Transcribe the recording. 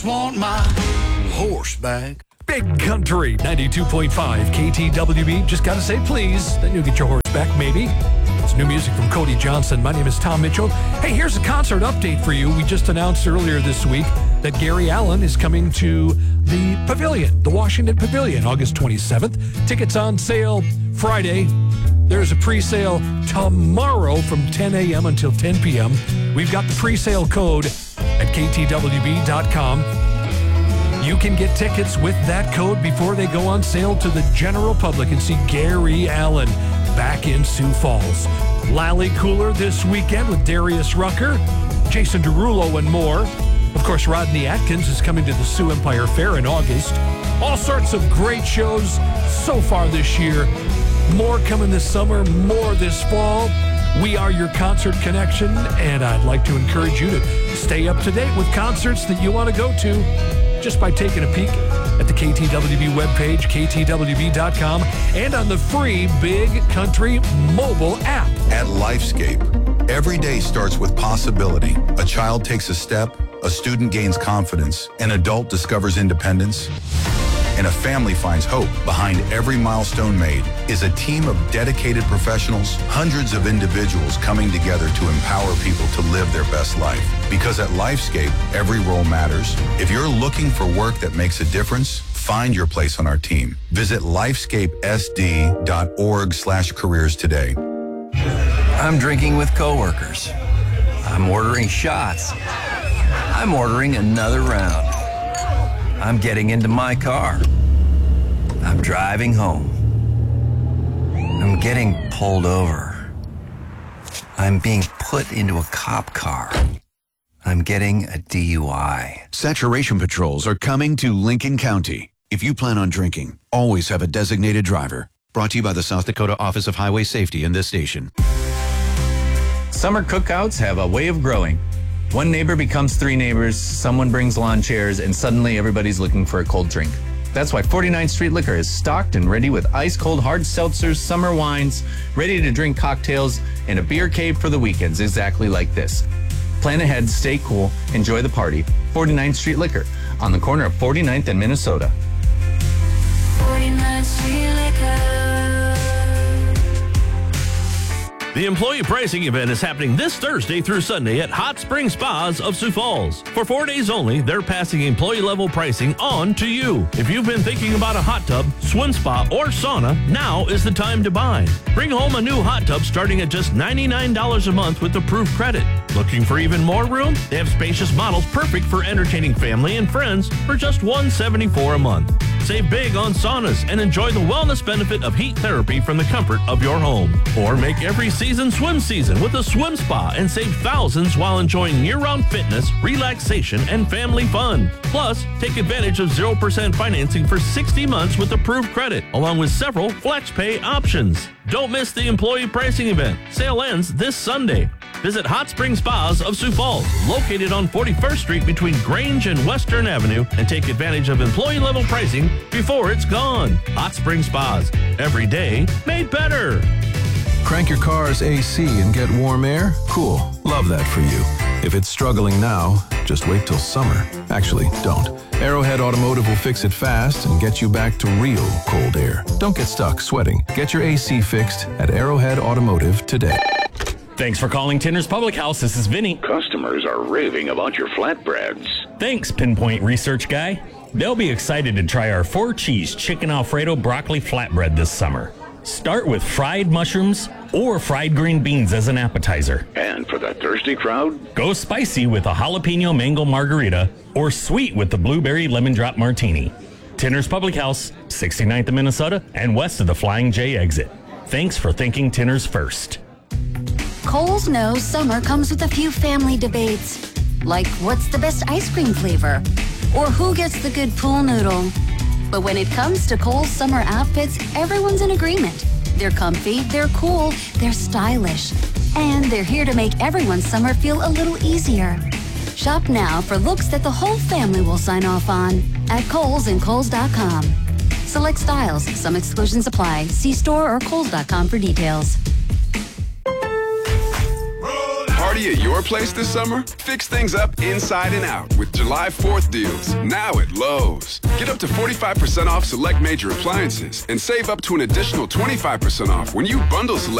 want my horse back. Big Country 92.5 KTWB. Just gotta say please, then you'll get your horse back, maybe. It's new music from Cody Johnson. My name is Tom Mitchell. Hey, here's a concert update for you. We just announced earlier this week that Gary Allan is coming to the Pavilion, the Washington Pavilion, August 27th. Tickets on sale Friday. There's a pre-sale tomorrow from 10 a.m. until 10 p.m. We've got the pre-sale code at ktwb.com. You can get tickets with that code before they go on sale to the general public and see Gary Allan back in Sioux Falls. Lally Cooler this weekend with Darius Rucker, Jason Derulo, and more. Of course, Rodney Atkins is coming to the Sioux Empire Fair in August. All sorts of great shows so far this year. More coming this summer, more this fall. We are your concert connection, and I'd like to encourage you to stay up to date with concerts that you want to go to just by taking a peek at the KTWB webpage, ktwb.com, and on the free Big Country mobile app. At Lifescape, every day starts with possibility. A child takes a step, a student gains confidence, an adult discovers independence, and a family finds hope. Behind every milestone made is a team of dedicated professionals, hundreds of individuals coming together to empower people to live their best life. Because at Lifescape, every role matters. If you're looking for work that makes a difference, find your place on our team. Visit lifescapesd.org/careers today. I'm drinking with coworkers. I'm ordering shots. I'm ordering another round. I'm getting into my car. I'm driving home. I'm getting pulled over. I'm being put into a cop car. I'm getting a DUI. Saturation patrols are coming to Lincoln County. If you plan on drinking, always have a designated driver. Brought to you by the South Dakota Office of Highway Safety and this station. Summer cookouts have a way of growing. One neighbor becomes three neighbors, someone brings lawn chairs, and suddenly everybody's looking for a cold drink. That's why 49th Street Liquor is stocked and ready with ice-cold hard seltzers, summer wines, ready-to-drink cocktails, and a beer cave for the weekends exactly like this. Plan ahead, stay cool, enjoy the party. 49th Street Liquor, on the corner of 49th and Minnesota. 49th Street Liquor. The employee pricing event is happening this Thursday through Sunday at Hot Spring Spas of Sioux Falls. For 4 days only, they're passing employee-level pricing on to you. If you've been thinking about a hot tub, swim spa, or sauna, now is the time to buy. Bring home a new hot tub starting at just $99 a month with approved credit. Looking for even more room? They have spacious models perfect for entertaining family and friends for just $174 a month. Save big on saunas and enjoy the wellness benefit of heat therapy from the comfort of your home. Or make every season swim season with a swim spa and save thousands while enjoying year-round fitness, relaxation, and family fun. Plus, take advantage of 0% financing for 60 months with approved credit, along with several flex pay options. Don't miss the employee pricing event. Sale ends this Sunday. Visit Hot Spring Spas of Sioux Falls, located on 41st Street between Grange and Western Avenue, and take advantage of employee-level pricing before it's gone. Hot Spring Spas, every day made better. Crank your car's AC and get warm air? Cool. Love that for you. If it's struggling now, just wait till summer. Actually, don't. Arrowhead Automotive will fix it fast and get you back to real cold air. Don't get stuck sweating. Get your AC fixed at Arrowhead Automotive today. Thanks for calling Tinner's Public House. This is Vinny. Customers are raving about your flatbreads. Thanks, Pinpoint Research Guy. They'll be excited to try our 4-cheese chicken Alfredo broccoli flatbread this summer. Start with fried mushrooms or fried green beans as an appetizer. And for the thirsty crowd, go spicy with a jalapeno mango margarita or sweet with the blueberry lemon drop martini. Tinner's Public House, 69th in Minnesota and west of the Flying J exit. Thanks for thinking Tinner's first. Kohl's knows summer comes with a few family debates, like what's the best ice cream flavor, or who gets the good pool noodle. But when it comes to Kohl's summer outfits, everyone's in agreement. They're comfy, they're cool, they're stylish, and they're here to make everyone's summer feel a little easier. Shop now for looks that the whole family will sign off on at Kohl's and Kohls.com. Select styles, some exclusions apply. See store or Kohls.com for details. party at your place this summer? Fix things up inside and out with July 4th deals, now at Lowe's. Get up to 45% off select major appliances and save up to an additional 25% off when you bundle select